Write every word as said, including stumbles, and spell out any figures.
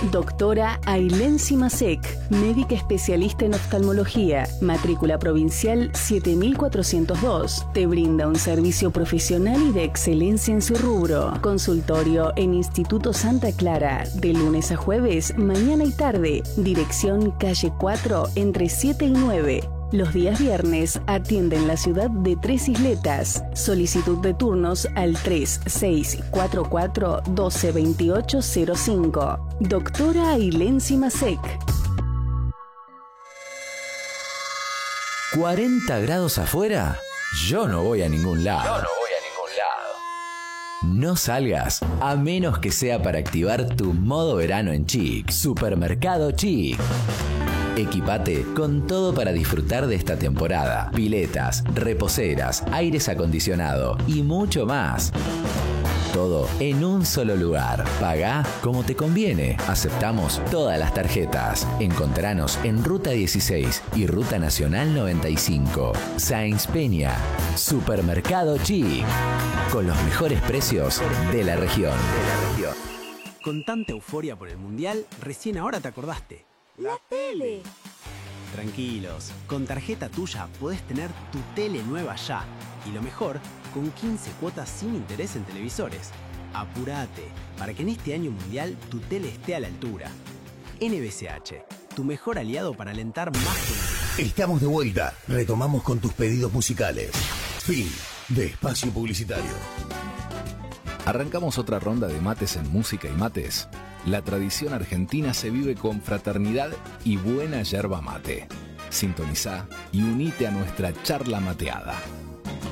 Doctora Ailén Simasek, médica especialista en oftalmología, matrícula provincial siete mil cuatrocientos dos. Te brinda un servicio profesional y de excelencia en su rubro. Consultorio en Instituto Santa Clara, de lunes a jueves, mañana y tarde. Dirección calle cuatro, entre siete y nueve. Los días viernes atiende en la ciudad de Tres Isletas. Solicitud de turnos al tres seis cuatro cuatro, uno dos dos ocho cero cinco. Doctora Ailén Simasek. ¿cuarenta grados afuera? Yo no voy a ningún lado. Yo no voy a ningún lado. No salgas, a menos que sea para activar tu modo verano en Chic. Supermercado Chic. Equipate con todo para disfrutar de esta temporada. Piletas, reposeras, aires acondicionado y mucho más. Todo en un solo lugar. Pagá como te conviene. Aceptamos todas las tarjetas. Encontranos en Ruta dieciséis y Ruta Nacional noventa y cinco. Sáenz Peña. Supermercado Chic. Con los mejores precios de la región. De la región. Con tanta euforia por el Mundial, recién ahora te acordaste. ¡La tele! Tranquilos, con tarjeta tuya podés tener tu tele nueva ya. Y lo mejor, con quince cuotas sin interés en televisores. Apurate, para que en este año mundial tu tele esté a la altura. N B C H, tu mejor aliado para alentar más contenido. Estamos de vuelta, retomamos con tus pedidos musicales. Fin de espacio publicitario. Arrancamos otra ronda de mates en Música y Mates. La tradición argentina se vive con fraternidad y buena yerba mate. Sintonizá y unite a nuestra charla mateada.